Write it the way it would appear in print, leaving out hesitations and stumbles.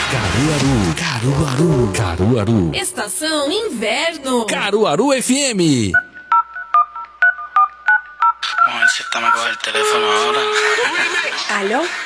Caruaru. Estação Inverno. Caruaru FM. Mãe, você tá agora de telefone na hora? Aló.